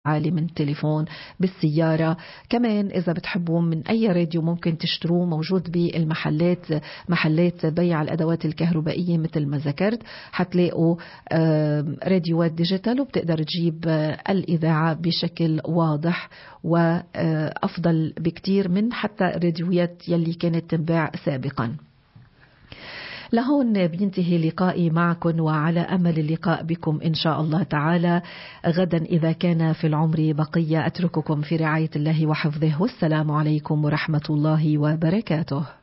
عالي من تليفون بالسيارة. كمان إذا بتحبوا من أي راديو ممكن تشتروه، موجود بالمحلات، محلات بيع الأدوات الكهربائية مثل ما ذكرت. حتلاقوا راديوات ديجيتال وبتقدر تجيب الإذاعة بشكل واضح وأفضل بكتير من حتى الراديويات يلي كانت تنباع سابقا. لهون بينتهي لقائي معكم، وعلى أمل اللقاء بكم إن شاء الله تعالى غدا إذا كان في العمر بقية. أترككم في رعاية الله وحفظه، والسلام عليكم ورحمة الله وبركاته.